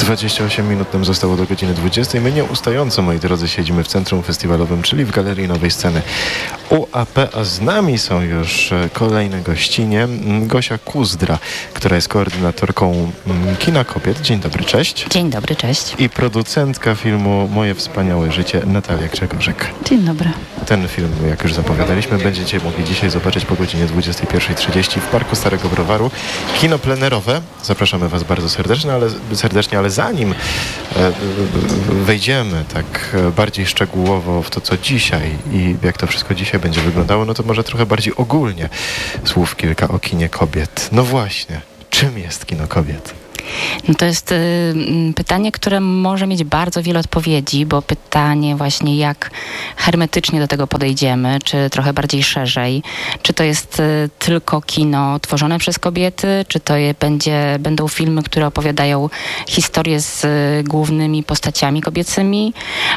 28 minut nam zostało do godziny 20. My nieustająco, moi drodzy, siedzimy w Centrum Festiwalowym, czyli w Galerii Nowej Sceny UAP, a z nami są już kolejne gościnie. Gosia Kuzdra, która jest koordynatorką Kina Kobiet. Dzień dobry, cześć. Dzień dobry, cześć. I producentka filmu Moje wspaniałe życie, Natalia Grzegorzek. Dzień dobry. Ten film, jak już zapowiadaliśmy, będziecie mogli dzisiaj zobaczyć po godzinie 21:30 w Parku Starego Browaru. Kino plenerowe. Zapraszamy Was bardzo serdecznie, ale zanim wejdziemy tak bardziej szczegółowo w to, co dzisiaj i jak to wszystko dzisiaj będzie wyglądało, no to może trochę bardziej ogólnie słów kilka o kinie kobiet. No właśnie, czym jest kino kobiet? No to jest pytanie, które może mieć bardzo wiele odpowiedzi, bo pytanie właśnie, jak hermetycznie do tego podejdziemy, czy trochę bardziej szerzej, czy to jest tylko kino tworzone przez kobiety, czy to będą filmy, które opowiadają historie z głównymi postaciami kobiecymi.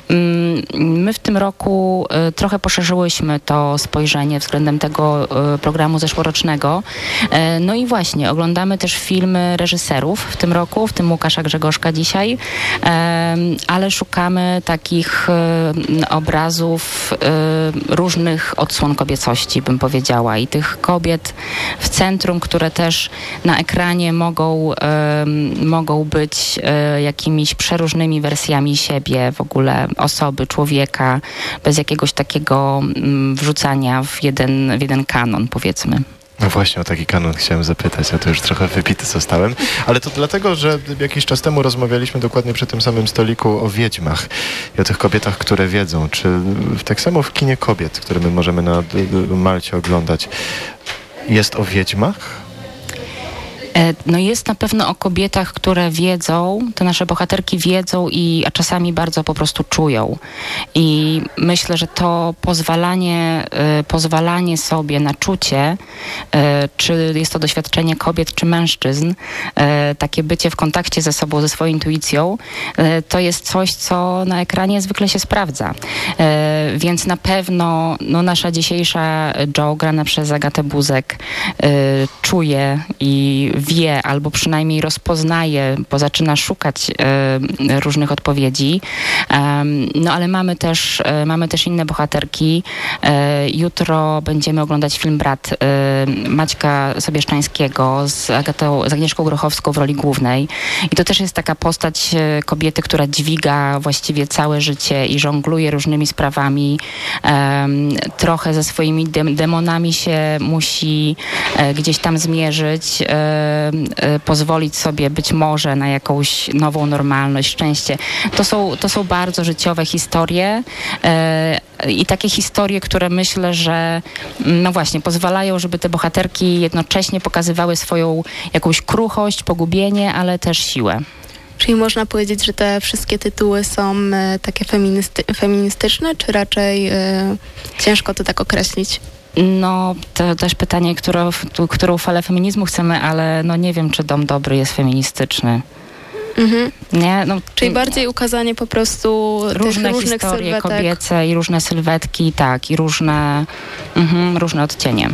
My w tym roku trochę poszerzyłyśmy to spojrzenie względem tego programu zeszłorocznego. No i właśnie, oglądamy też filmy reżyserów w tym roku, w tym Łukasza Grzegorzka dzisiaj, ale szukamy takich obrazów różnych odsłon kobiecości, bym powiedziała, i tych kobiet w centrum, które też na ekranie mogą być jakimiś przeróżnymi wersjami siebie, w ogóle osoby, człowieka, bez jakiegoś takiego wrzucania w jeden kanon, powiedzmy. No właśnie o taki kanon chciałem zapytać, ja to już trochę wypity zostałem, ale to dlatego, że jakiś czas temu rozmawialiśmy dokładnie przy tym samym stoliku o wiedźmach i o tych kobietach, które wiedzą. Czy tak samo w kinie kobiet, które my możemy na Malcie oglądać, jest o wiedźmach? No jest na pewno o kobietach, które wiedzą, te nasze bohaterki wiedzą, a czasami bardzo po prostu czują. I myślę, że to pozwalanie sobie na czucie, czy jest to doświadczenie kobiet, czy mężczyzn, takie bycie w kontakcie ze sobą, ze swoją intuicją, to jest coś, co na ekranie zwykle się sprawdza. Więc na pewno nasza dzisiejsza Jo, grana przez Agatę Buzek, czuje i wie, albo przynajmniej rozpoznaje, bo zaczyna szukać różnych odpowiedzi. No ale mamy też inne bohaterki. Jutro będziemy oglądać film Brat Maćka Sobieszczańskiego z Agnieszką Grochowską w roli głównej. I to też jest taka postać kobiety, która dźwiga właściwie całe życie i żongluje różnymi sprawami. Trochę ze swoimi demonami się musi gdzieś tam zmierzyć, pozwolić sobie być może na jakąś nową normalność, szczęście. To są bardzo życiowe historie i takie historie, które myślę, że no właśnie pozwalają, żeby te bohaterki jednocześnie pokazywały swoją jakąś kruchość, pogubienie, ale też siłę. Czyli można powiedzieć, że te wszystkie tytuły są takie feministyczne, czy raczej ciężko to tak określić? No, to też pytanie, którą falę feminizmu chcemy, ale no nie wiem, czy Dom Dobry jest feministyczny. Mhm. Nie? No, czyli bardziej ukazanie po prostu różnych historie sylwetek. Kobiece i różne sylwetki, tak, i różne odcienie.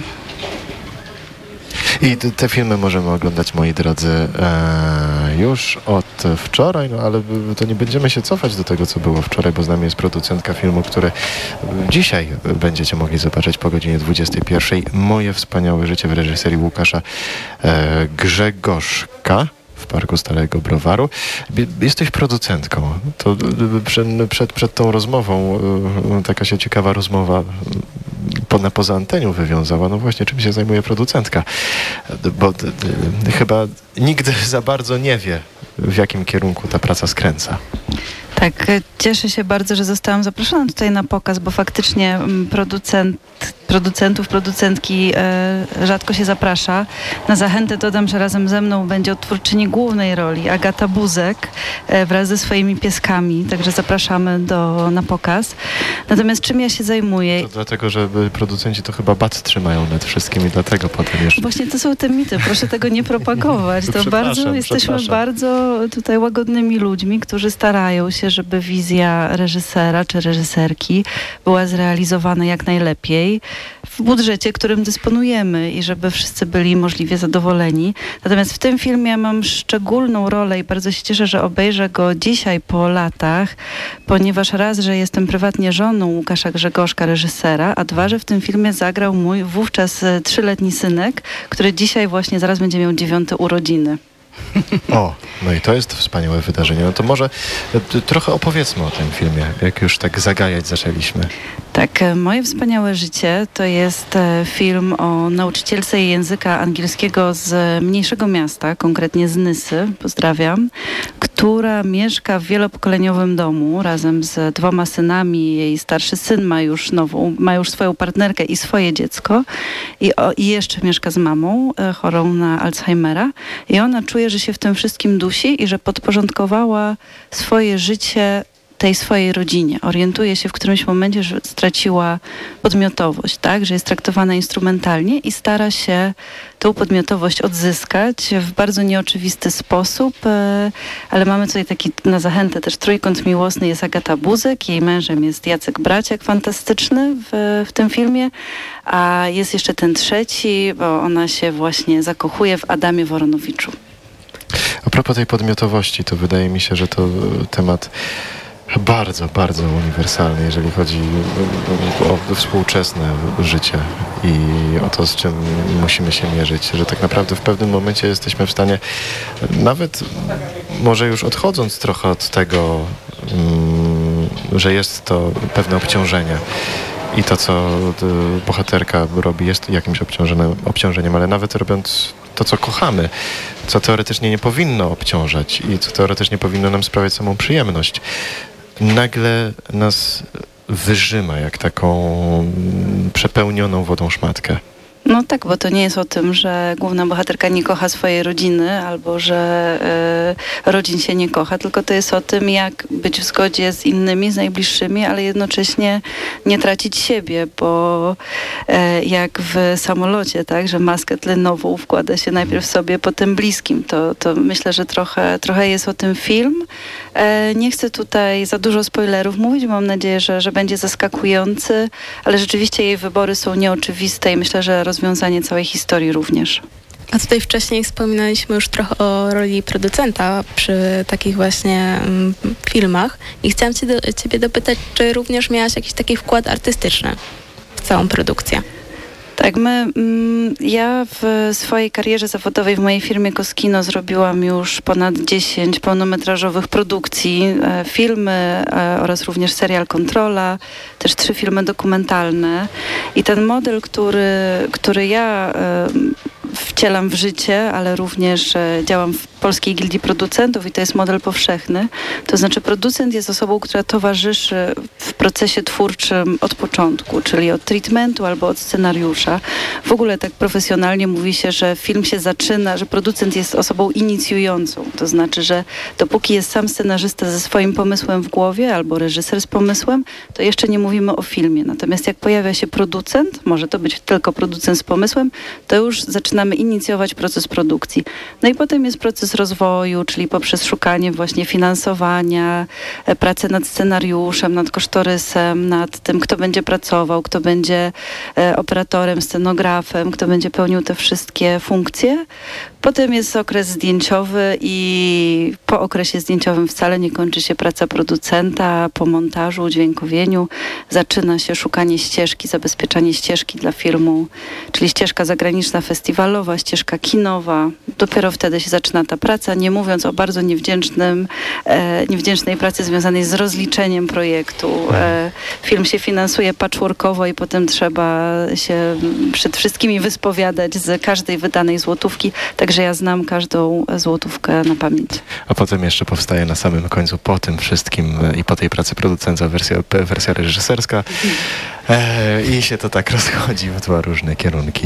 I te filmy możemy oglądać, moi drodzy, już od wczoraj, no ale to nie będziemy się cofać do tego, co było wczoraj, bo z nami jest producentka filmu, który dzisiaj będziecie mogli zobaczyć po godzinie 21:00. Moje wspaniałe życie w reżyserii Łukasza Grzegorzka w Parku Starego Browaru. Jesteś producentką. To przed tą rozmową taka się ciekawa rozmowa poza antenią wywiązała. No właśnie, czym się zajmuje producentka? Bo chyba nigdy za bardzo nie wie, w jakim kierunku ta praca skręca. Tak, cieszę się bardzo, że zostałam zaproszona tutaj na pokaz, bo faktycznie producentki rzadko się zaprasza. Na zachętę dodam, że razem ze mną będzie odtwórczyni głównej roli Agata Buzek wraz ze swoimi pieskami, także zapraszamy na pokaz. Natomiast czym ja się zajmuję? To dlatego, że producenci to chyba bat trzymają nad wszystkim i dlatego potem jeszcze... Właśnie to są te mity, proszę tego nie propagować. To jesteśmy bardzo tutaj łagodnymi ludźmi, którzy starają się, żeby wizja reżysera czy reżyserki była zrealizowana jak najlepiej w budżecie, którym dysponujemy i żeby wszyscy byli możliwie zadowoleni. Natomiast w tym filmie mam szczególną rolę i bardzo się cieszę, że obejrzę go dzisiaj po latach, ponieważ raz, że jestem prywatnie żoną Łukasza Grzegorzka, reżysera, a dwa, że w tym filmie zagrał mój wówczas 3-letni synek, który dzisiaj właśnie zaraz będzie miał 9 urodziny. O, no i to jest wspaniałe wydarzenie. No to może trochę opowiedzmy o tym filmie, jak już tak zagajać zaczęliśmy. Tak, Moje wspaniałe życie to jest film o nauczycielce języka angielskiego z mniejszego miasta, konkretnie z Nysy, pozdrawiam, która mieszka w wielopokoleniowym domu razem z 2 synami. Jej starszy syn ma już swoją partnerkę i swoje dziecko i jeszcze mieszka z mamą chorą na Alzheimera i ona czuje, że się w tym wszystkim dusi i że podporządkowała swoje życie tej swojej rodzinie. Orientuje się w którymś momencie, że straciła podmiotowość, tak? Że jest traktowana instrumentalnie i stara się tą podmiotowość odzyskać w bardzo nieoczywisty sposób, ale mamy tutaj taki na zachętę też trójkąt miłosny, jest Agata Buzek, jej mężem jest Jacek Braciak, fantastyczny w tym filmie, a jest jeszcze ten trzeci, bo ona się właśnie zakochuje w Adamie Woronowiczu. A propos tej podmiotowości, to wydaje mi się, że to temat bardzo, bardzo uniwersalny, jeżeli chodzi o współczesne życie i o to, z czym musimy się mierzyć, że tak naprawdę w pewnym momencie jesteśmy w stanie, nawet może już odchodząc trochę od tego, że jest to pewne obciążenie i to, co bohaterka robi, jest jakimś obciążeniem, ale nawet robiąc to, co kochamy, co teoretycznie nie powinno obciążać i co teoretycznie powinno nam sprawiać samą przyjemność, nagle nas wyżyma jak taką przepełnioną wodą szmatkę. No tak, bo to nie jest o tym, że główna bohaterka nie kocha swojej rodziny albo że rodzin się nie kocha, tylko to jest o tym, jak być w zgodzie z innymi, z najbliższymi, ale jednocześnie nie tracić siebie, bo jak w samolocie, tak, że maskę tlenową wkłada się najpierw sobie, potem bliskim. To myślę, że trochę jest o tym film. Nie chcę tutaj za dużo spoilerów mówić, mam nadzieję, że będzie zaskakujący, ale rzeczywiście jej wybory są nieoczywiste i myślę, że rozwiązanie całej historii również. A tutaj wcześniej wspominaliśmy już trochę o roli producenta przy takich właśnie filmach i chciałam ciebie dopytać, czy również miałaś jakiś taki wkład artystyczny w całą produkcję? Tak, ja w swojej karierze zawodowej w mojej firmie Koskino zrobiłam już ponad 10 pełnometrażowych produkcji, filmy oraz również serial Kontrola, też 3 filmy dokumentalne. I ten model, który ja wcielam w życie, ale również działam w Polskiej Gildii Producentów i to jest model powszechny. To znaczy producent jest osobą, która towarzyszy w procesie twórczym od początku, czyli od treatmentu albo od scenariusza. W ogóle tak profesjonalnie mówi się, że film się zaczyna, że producent jest osobą inicjującą. To znaczy, że dopóki jest sam scenarzysta ze swoim pomysłem w głowie albo reżyser z pomysłem, to jeszcze nie mówimy o filmie. Natomiast jak pojawia się producent, może to być tylko producent z pomysłem, to już zaczynamy inicjować proces produkcji. No i potem jest proces rozwoju, czyli poprzez szukanie właśnie finansowania, pracę nad scenariuszem, nad kosztorysem, nad tym, kto będzie pracował, kto będzie operatorem, scenografem, kto będzie pełnił te wszystkie funkcje. Potem jest okres zdjęciowy i po okresie zdjęciowym wcale nie kończy się praca producenta. Po montażu, udźwiękowieniu zaczyna się szukanie ścieżki, zabezpieczanie ścieżki dla filmu, czyli ścieżka zagraniczna, festiwalowa, ścieżka kinowa. Dopiero wtedy się zaczyna ta praca, nie mówiąc o bardzo niewdzięcznej pracy związanej z rozliczeniem projektu. Film się finansuje patchworkowo i potem trzeba się przed wszystkimi wyspowiadać z każdej wydanej złotówki. Także ja znam każdą złotówkę na pamięć. A potem jeszcze powstaje na samym końcu po tym wszystkim i po tej pracy producenta wersja reżyserska i się to tak rozchodzi w 2 różne kierunki.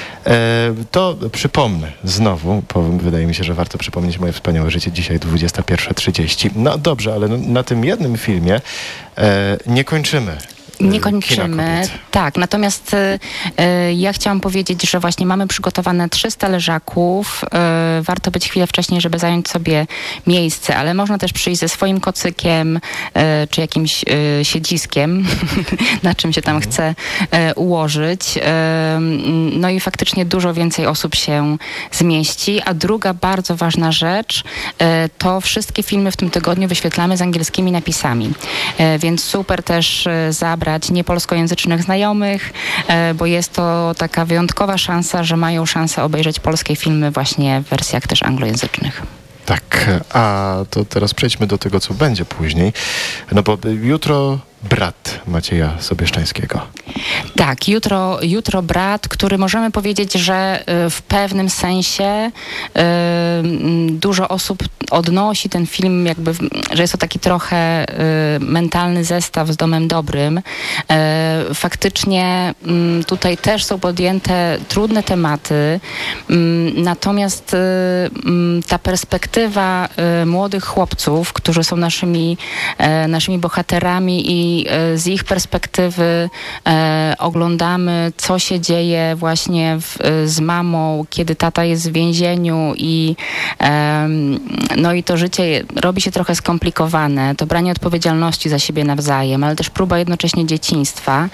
To przypomnę znowu, bo wydaje mi się, że warto przypomnieć Moje wspaniałe życie. Dzisiaj 21:30. No dobrze, ale na tym jednym filmie nie kończymy Nie kończymy, tak. Natomiast ja chciałam powiedzieć, że właśnie mamy przygotowane 300 leżaków. Warto być chwilę wcześniej, żeby zająć sobie miejsce, ale można też przyjść ze swoim kocykiem czy jakimś siedziskiem, na czym się tam chce ułożyć. No i faktycznie dużo więcej osób się zmieści. A druga bardzo ważna rzecz, to wszystkie filmy w tym tygodniu wyświetlamy z angielskimi napisami. Więc super też zabrać niepolskojęzycznych znajomych, bo jest to taka wyjątkowa szansa, że mają szansę obejrzeć polskie filmy właśnie w wersjach też anglojęzycznych. Tak, a to teraz przejdźmy do tego, co będzie później. No bo jutro brat Macieja Sobieszczańskiego. Tak, jutro brat, który możemy powiedzieć, że w pewnym sensie dużo osób odnosi ten film jakby, że jest to taki trochę mentalny zestaw z Domem Dobrym. Faktycznie tutaj też są podjęte trudne tematy, natomiast ta perspektywa młodych chłopców, którzy są naszymi bohaterami i z ich perspektywy oglądamy, co się dzieje właśnie z mamą, kiedy tata jest w więzieniu i no i to życie robi się trochę skomplikowane. To branie odpowiedzialności za siebie nawzajem, ale też próba jednocześnie dzieciństwa.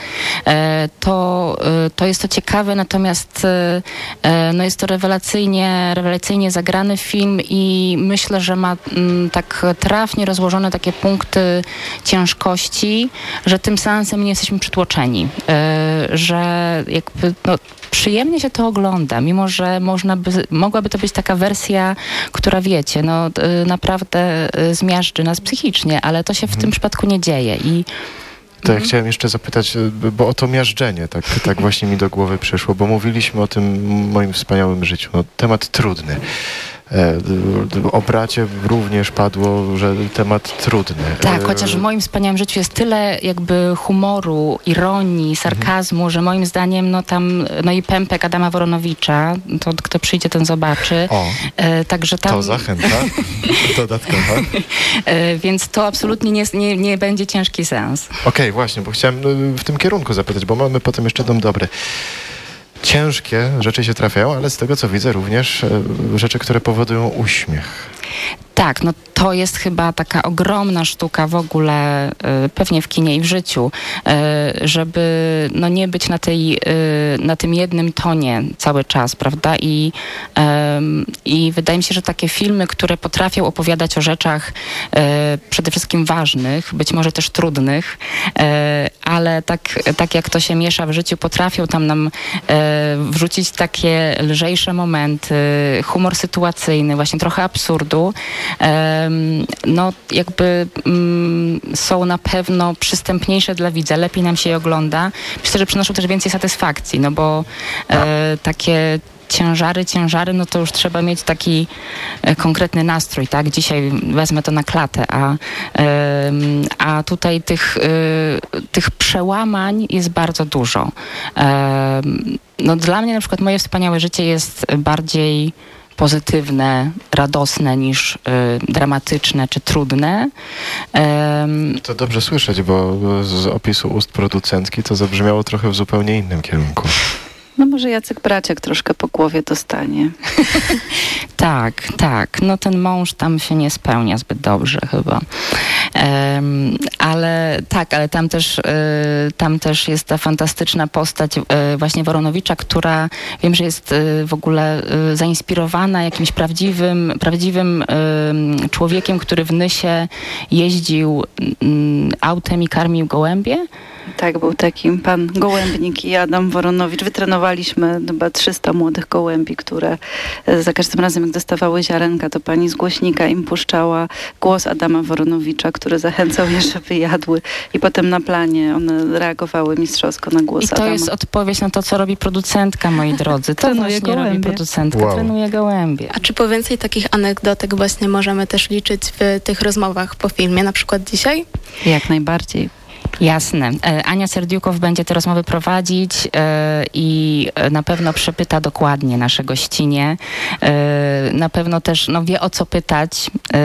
To jest to ciekawe, natomiast no jest to rewelacyjnie zagrany film i myślę, że ma tak trafnie rozłożone takie punkty ciężkości, że tym seansem nie jesteśmy przytłoczeni, że jakby przyjemnie się to ogląda, mimo że mogłaby to być taka wersja, która wiecie, naprawdę zmiażdży nas psychicznie, ale to się w tym przypadku nie dzieje. To ja chciałem jeszcze zapytać, bo o to miażdżenie tak właśnie mi do głowy przyszło, bo mówiliśmy o tym moim wspaniałym życiu. Temat trudny. O bracie również padło, że temat trudny. Tak, chociaż w moim wspaniałym życiu jest tyle jakby humoru, ironii, sarkazmu, że moim zdaniem i pępek Adama Woronowicza, to kto przyjdzie, ten zobaczy. Także tam... To zachęta dodatkowa. Więc to absolutnie nie będzie ciężki seans. Okej, właśnie, bo chciałem w tym kierunku zapytać, bo mamy potem jeszcze Dom Dobry. Ciężkie rzeczy się trafiają, ale z tego, co widzę, również rzeczy, które powodują uśmiech. Tak, to jest chyba taka ogromna sztuka w ogóle, pewnie w kinie i w życiu, żeby nie być na tym jednym tonie cały czas, prawda? I wydaje mi się, że takie filmy, które potrafią opowiadać o rzeczach przede wszystkim ważnych, być może też trudnych, ale tak jak to się miesza w życiu, potrafią tam nam wrzucić takie lżejsze momenty, humor sytuacyjny, właśnie trochę absurdu. Są na pewno przystępniejsze dla widza, lepiej nam się je ogląda. Myślę, że przynoszą też więcej satysfakcji, bo takie ciężary, to już trzeba mieć taki konkretny nastrój, tak? Dzisiaj wezmę to na klatę, a tutaj tych przełamań jest bardzo dużo. Dla mnie na przykład moje wspaniałe życie jest bardziej pozytywne, radosne niż dramatyczne czy trudne. To dobrze słyszeć, bo z opisu ust producentki to zabrzmiało trochę w zupełnie innym kierunku. Może Jacek Braciak troszkę po głowie dostanie. Tak. Ten mąż tam się nie spełnia zbyt dobrze chyba. Ale tam też jest ta fantastyczna postać właśnie Woronowicza, która wiem, że jest w ogóle zainspirowana jakimś prawdziwym człowiekiem, który w Nysie jeździł autem i karmił gołębie. Tak, był taki pan Gołębnik i Adam Woronowicz. Wytrenowaliśmy chyba 300 młodych gołębi, które za każdym razem, jak dostawały ziarenka, to pani z głośnika im puszczała głos Adama Woronowicza, który zachęcał je, żeby jadły. I potem na planie one reagowały mistrzowsko na głos Adama. I to jest odpowiedź na to, co robi producentka, moi drodzy. To Trenuje właśnie robi producentka, wow. Trenuje gołębie. A czy po więcej takich anegdotek właśnie możemy też liczyć w tych rozmowach po filmie, na przykład dzisiaj? Jak najbardziej. Jasne. Ania Serdiukow będzie te rozmowy prowadzić i na pewno przepyta dokładnie nasze gościnie. Na pewno też wie, o co pytać,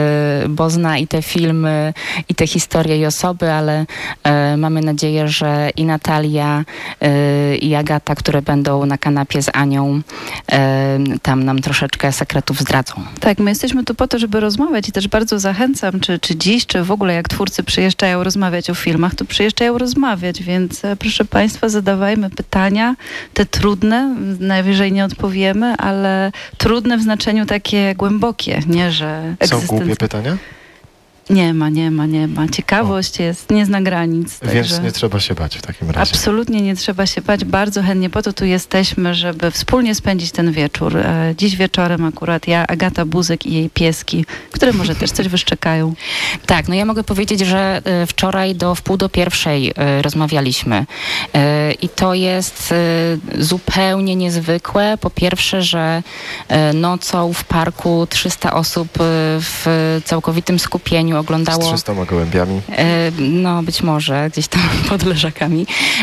bo zna i te filmy, i te historie, i osoby, ale mamy nadzieję, że i Natalia, i Agata, które będą na kanapie z Anią, tam nam troszeczkę sekretów zdradzą. Tak, my jesteśmy tu po to, żeby rozmawiać i też bardzo zachęcam, czy dziś, czy w ogóle jak twórcy przyjeżdżają rozmawiać o filmach, to przyjeżdżają rozmawiać, więc proszę Państwa, zadawajmy pytania, te trudne, najwyżej nie odpowiemy, ale trudne w znaczeniu takie głębokie, nie, że Są głupie pytania? Nie ma. Ciekawość nie zna granic. Więc nie trzeba się bać w takim razie. Absolutnie nie trzeba się bać. Bardzo chętnie po to tu jesteśmy, żeby wspólnie spędzić ten wieczór. Dziś wieczorem akurat ja, Agata Buzek i jej pieski, które może też coś wyszczekają. Tak, no ja mogę powiedzieć, że wczoraj do 12:30 rozmawialiśmy i to jest zupełnie niezwykłe. Po pierwsze, że nocą w parku 300 osób w całkowitym skupieniu oglądało... Z 300 gołębiami. No być może, gdzieś tam pod leżakami.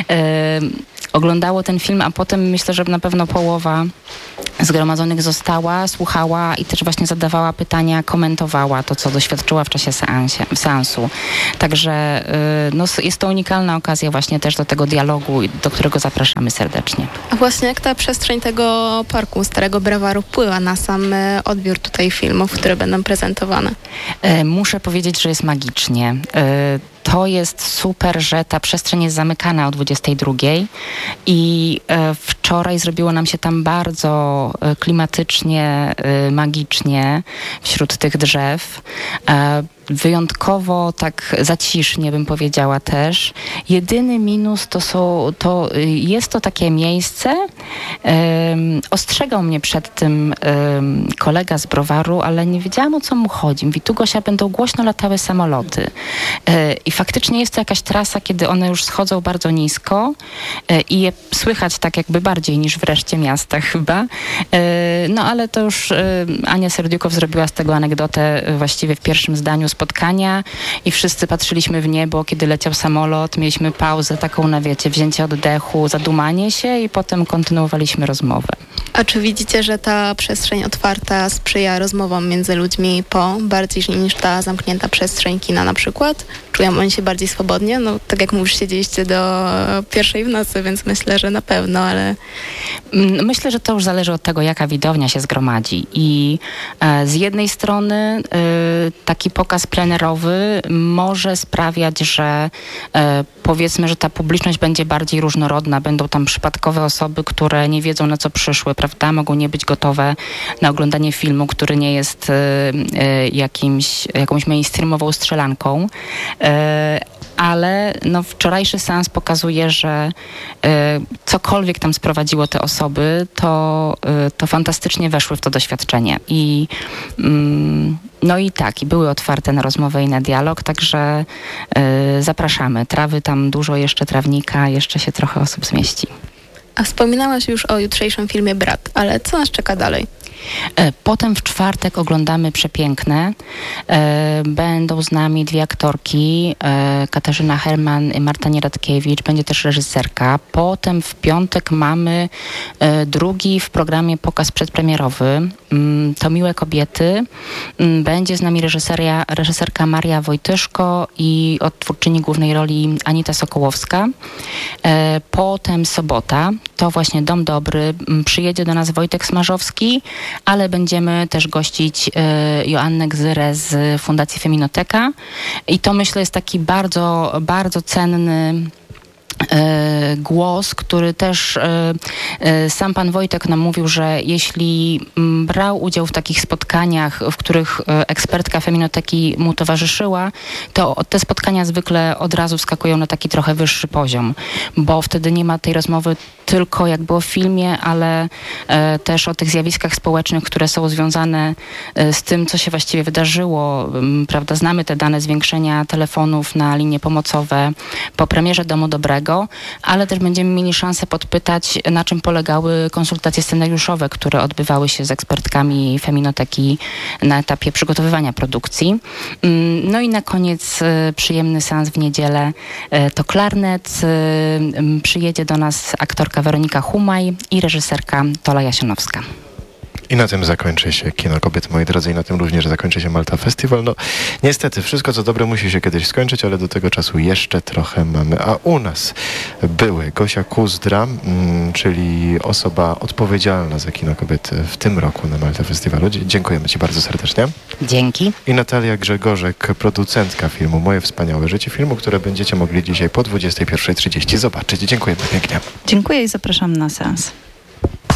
Oglądało ten film, a potem myślę, że na pewno połowa zgromadzonych została, słuchała i też właśnie zadawała pytania, komentowała to, co doświadczyła w czasie seansu. Także no, jest to unikalna okazja właśnie też do tego dialogu, do którego zapraszamy serdecznie. A właśnie jak ta przestrzeń tego parku Starego Browaru wpływa na sam odbiór tutaj filmów, które będą prezentowane? Muszę powiedzieć, że jest magicznie. To jest super, że ta przestrzeń jest zamykana o 22:00 i wczoraj zrobiło nam się tam bardzo klimatycznie, magicznie wśród tych drzew. Wyjątkowo tak zacisznie bym powiedziała też. Jedyny minus jest to takie miejsce, ostrzegał mnie przed tym kolega z Browaru, ale nie wiedziałam, o co mu chodzi. Mówi, tu Gosia, będą głośno latały samoloty. I faktycznie jest to jakaś trasa, kiedy one już schodzą bardzo nisko i je słychać tak jakby bardziej niż w reszcie miasta chyba. No ale to już Ania Serdiukow zrobiła z tego anegdotę właściwie w pierwszym zdaniu spotkania i wszyscy patrzyliśmy w niebo, kiedy leciał samolot, mieliśmy pauzę taką na wzięcie oddechu, zadumanie się i potem kontynuowaliśmy rozmowę. A czy widzicie, że ta przestrzeń otwarta sprzyja rozmowom między ludźmi bardziej niż ta zamknięta przestrzeń kina na przykład? Czują oni się bardziej swobodnie? No tak jak mówisz, siedzieliście do 1:00 w nocy, więc myślę, że na pewno, ale... Myślę, że to już zależy od tego, jaka widownia się zgromadzi i z jednej strony taki pokaz plenerowy może sprawiać, że powiedzmy, że ta publiczność będzie bardziej różnorodna, będą tam przypadkowe osoby, które nie wiedzą, na co przyszły, prawda? Mogą nie być gotowe na oglądanie filmu, który nie jest jakąś mainstreamową strzelanką. Ale no, wczorajszy seans pokazuje, że cokolwiek tam sprowadziło te osoby, to fantastycznie weszły w to doświadczenie. No i tak, i były otwarte na rozmowę i na dialog, także zapraszamy. Trawy tam dużo, jeszcze trawnika, jeszcze się trochę osób zmieści. A wspominałaś już o jutrzejszym filmie Brat, ale co nas czeka dalej? Potem w czwartek oglądamy Przepiękne. Będą z nami 2 aktorki, Katarzyna Herman i Marta Nieradkiewicz. Będzie też reżyserka. Potem w piątek mamy drugi w programie pokaz przedpremierowy. To Miłe kobiety. Będzie z nami reżyserka Maria Wojtyszko i odtwórczyni głównej roli Anita Sokołowska. Potem sobota. To właśnie Dom Dobry. Przyjedzie do nas Wojtek Smarzowski, ale będziemy też gościć Joannę Gzyrę z Fundacji Feminoteka i to myślę jest taki bardzo, bardzo cenny głos, który też sam pan Wojtek nam mówił, że jeśli brał udział w takich spotkaniach, w których ekspertka Feminoteki mu towarzyszyła, to te spotkania zwykle od razu wskakują na taki trochę wyższy poziom, bo wtedy nie ma tej rozmowy tylko jakby o filmie, ale też o tych zjawiskach społecznych, które są związane z tym, co się właściwie wydarzyło. Prawda? Znamy te dane zwiększenia telefonów na linie pomocowe po premierze Domu Dobrego, ale też będziemy mieli szansę podpytać, na czym polegały konsultacje scenariuszowe, które odbywały się z ekspertkami Feminoteki na etapie przygotowywania produkcji. No i na koniec przyjemny seans w niedzielę to Klarnet. Przyjedzie do nas aktorka Weronika Humaj i reżyserka Tola Jasionowska. I na tym zakończy się Kino Kobiet, moi drodzy, i na tym również zakończy się Malta Festival. No, niestety, wszystko co dobre musi się kiedyś skończyć, ale do tego czasu jeszcze trochę mamy. A u nas były Gosia Kuzdra, czyli osoba odpowiedzialna za Kino Kobiet w tym roku na Malta Festiwalu. Dziękujemy Ci bardzo serdecznie. Dzięki. I Natalia Grzegorzek, producentka filmu Moje Wspaniałe Życie, filmu, które będziecie mogli dzisiaj po 21:30 zobaczyć. Dziękujemy pięknie. Dziękuję i zapraszam na seans.